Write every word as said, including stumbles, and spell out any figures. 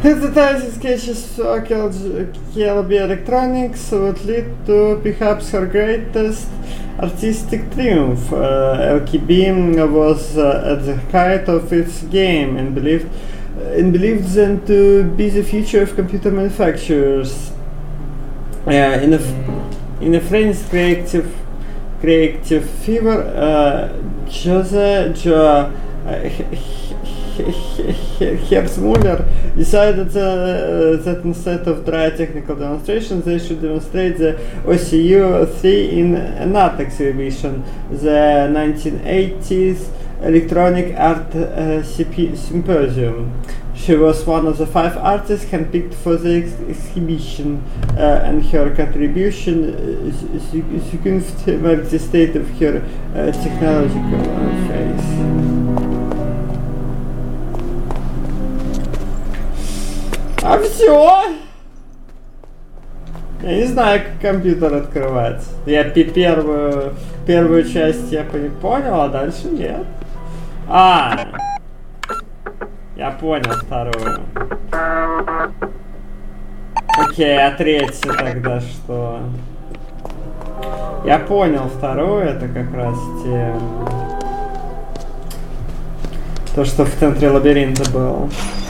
Advertising sketches for K L B Electronics would lead to perhaps her greatest artistic triumph. Uh, L K B was uh, at the height of its game and believed and believed them to be the future of computer manufacturers. Uh, in a in a frenzied creative creative fever, uh, Jose Jo Hertzmuller decided uh, that instead of dry technical demonstrations, they should demonstrate the O C U three in another exhibition, the nineteen eighties Electronic Art uh, Symposium. She was one of the five artists handpicked for the ex exhibition, uh, and her contribution uh, significantly the state of her uh, technological uh, phase. А все. Я не знаю, как компьютер открывается. Я первую первую часть я понял, а дальше нет. А, я понял вторую. Окей, а третью тогда что? Я понял вторую, это как раз те... То, что в центре лабиринта было.